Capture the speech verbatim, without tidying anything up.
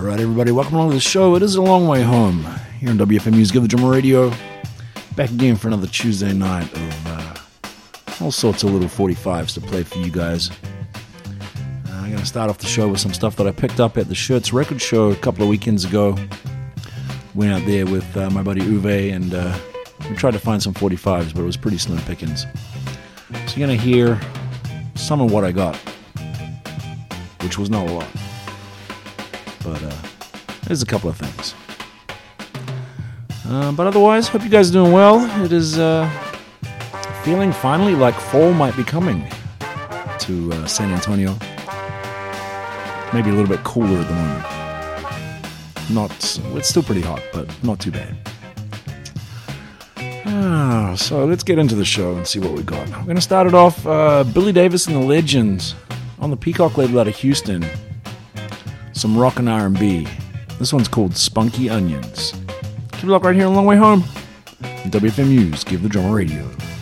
Alright everybody, welcome along to the show. It is a long way home here on W F M U's Give the Drummer Radio. Back again for another Tuesday night of uh, all sorts of little forty-fives to play for you guys. Uh, I'm going to start off the show with some stuff that I picked up at the Shirts record show a couple of weekends ago. Went out there with uh, my buddy Uwe and uh, we tried to find some forty-fives, but it was pretty slim pickings. So you're going to hear some of what I got, which was not a lot. But uh, there's a couple of things. Uh, but otherwise, hope you guys are doing well. It is uh, feeling finally like fall might be coming to uh, San Antonio. Maybe a little bit cooler at the moment. Not, it's still pretty hot, but not too bad. Ah, so let's get into the show and see what we got. We're going to start it off. Uh, Billy Davis and the Legends on the Peacock label out of Houston. Some rock and R and B. This one's called Spunky Onions. Keep it locked right here on the Long Way Home. W F M U's Give the Drummer Radio.